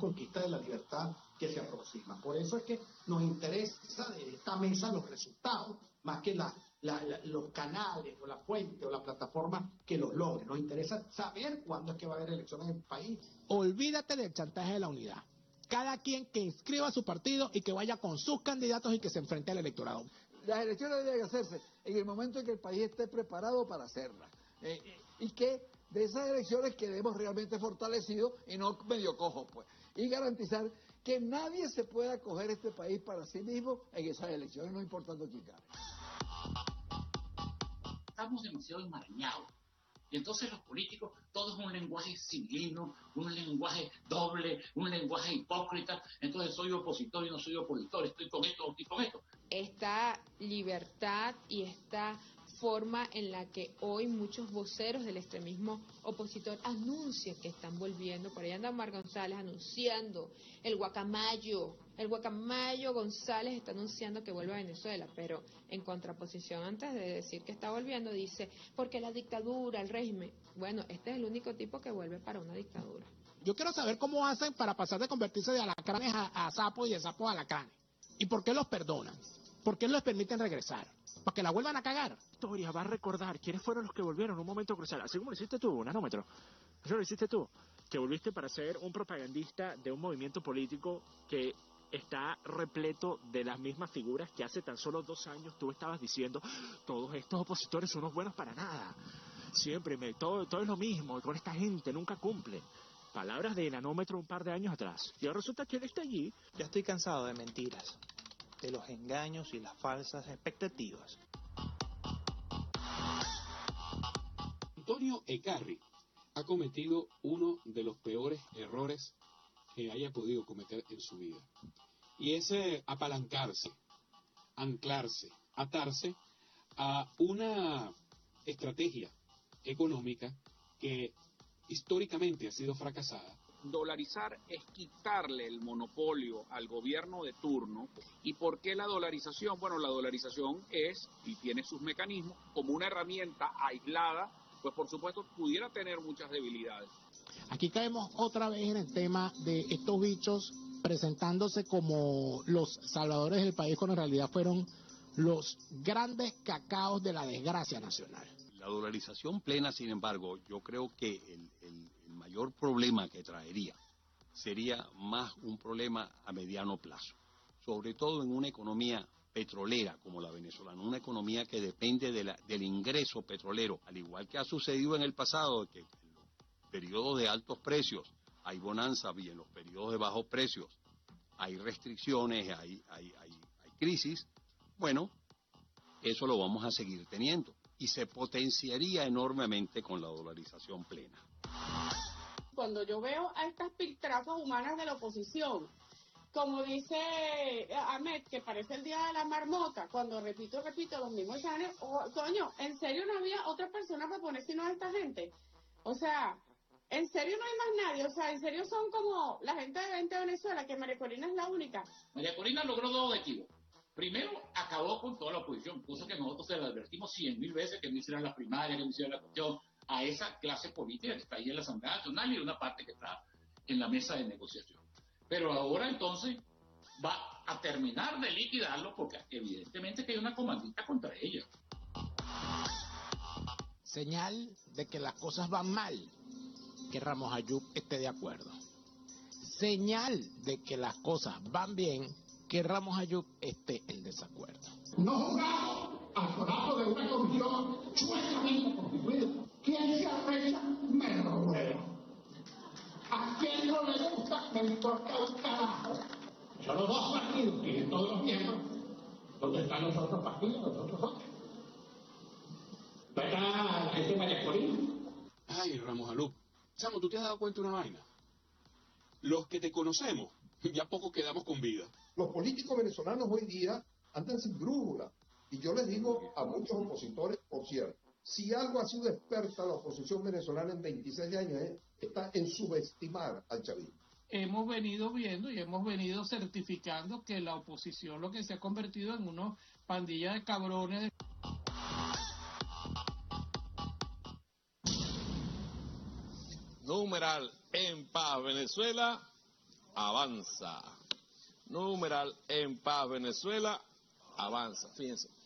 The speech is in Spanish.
conquista de la libertad que se aproxima. Por eso es que nos interesa de esta mesa los resultados, más que los canales o la fuente o la plataforma que los logre. Nos interesa saber cuándo es que va a haber elecciones en el país. Olvídate del chantaje de la unidad. Cada quien que inscriba su partido y que vaya con sus candidatos y que se enfrente al electorado. Las elecciones deben hacerse en el momento en que el país esté preparado para hacerlas. Y que de esas elecciones quedemos realmente fortalecidos y no medio cojos, pues. Y garantizar que nadie se pueda coger este país para sí mismo en esas elecciones, no importando quién gane. Estamos demasiado enmarañados. Y entonces los políticos, todo es un lenguaje civilino, un lenguaje doble, un lenguaje hipócrita. Entonces soy opositor y no soy opositor, estoy con esto, estoy con esto. Esta libertad y esta forma en la que hoy muchos voceros del extremismo opositor anuncian que están volviendo, por ahí anda Omar González anunciando, el Guacamayo González está anunciando que vuelve a Venezuela, pero en contraposición, antes de decir que está volviendo, dice, porque la dictadura, el régimen, bueno, este es el único tipo que vuelve para una dictadura. Yo quiero saber cómo hacen para pasar de convertirse de alacranes a sapos y de sapos a alacranes. ¿Y por qué los perdonan? ¿Por qué les permiten regresar? ¿Para que la vuelvan a cagar? Historia va a recordar quiénes fueron los que volvieron en un momento crucial, así como lo hiciste tú, Nanómetro. Eso lo hiciste tú, que volviste para ser un propagandista de un movimiento político que está repleto de las mismas figuras que hace tan solo 2 años tú estabas diciendo, todos estos opositores son unos buenos para nada. Siempre, todo es lo mismo, con esta gente nunca cumple. Palabras de Nanómetro un par de años atrás. Y ahora resulta que él está allí. Ya estoy cansado de mentiras, de los engaños y las falsas expectativas. Antonio Ecarri ha cometido uno de los peores errores que haya podido cometer en su vida. Y es apalancarse, anclarse, atarse a una estrategia económica que históricamente ha sido fracasada. Dolarizar es quitarle el monopolio al gobierno de turno. ¿Y por qué la dolarización? Bueno, la dolarización es, y tiene sus mecanismos, como una herramienta aislada, pues por supuesto pudiera tener muchas debilidades. Aquí caemos otra vez en el tema de estos bichos presentándose como los salvadores del país, cuando en realidad fueron los grandes cacaos de la desgracia nacional. La dolarización plena, sin embargo, yo creo que el mayor problema que traería sería más un problema a mediano plazo, sobre todo en una economía petrolera como la venezolana, una economía que depende del ingreso petrolero, al igual que ha sucedido en el pasado, que en los periodos de altos precios hay bonanza y en los periodos de bajos precios hay restricciones, hay crisis. Bueno, eso lo vamos a seguir teniendo y se potenciaría enormemente con la dolarización plena. Cuando yo veo a estas piltrafas humanas de la oposición, como dice Ahmed, que parece el día de la marmota, cuando repito los mismos channels, coño, ¿en serio no había otra persona para poner sino a esta gente? O sea, ¿en serio no hay más nadie? O sea, ¿en serio son como la gente de 20 de Venezuela, que María Corina es la única? María Corina logró 2 objetivos. Primero, acabó con toda la oposición, cosa que nosotros se la advertimos 100.000 veces, que no hicieran las primarias, que no hicieran la cuestión a esa clase política que está ahí en la Asamblea Nacional y una parte que está en la mesa de negociación. Pero ahora entonces va a terminar de liquidarlo porque evidentemente que hay una comandita contra ella. Señal de que las cosas van mal, que Ramos Ayub esté de acuerdo. Señal de que las cosas van bien, que Ramos Ayub esté en desacuerdo. No jugamos al corazón de una comisión chuecamente constituida. ¿Quién se arrecha? Me lo ruega. ¿A quién no le gusta? Me importa un carajo. Son los 2 partidos, tienen todos los miembros. ¿Dónde están los otros partidos, los otros 8? ¿Dónde está la gente de María Corina? Ay, Ramos Ayub, Samo, ¿tú te has dado cuenta de una vaina? Los que te conocemos, ya poco quedamos con vida. Los políticos venezolanos hoy día andan sin brújula. Y yo les digo a muchos opositores, por cierto, si algo ha sido experta la oposición venezolana en 26 años, está en subestimar al chavismo. Hemos venido viendo y hemos venido certificando que la oposición lo que se ha convertido en una pandilla de cabrones. Numeral en paz Venezuela, avanza. Numeral en paz Venezuela avanza. Fíjense.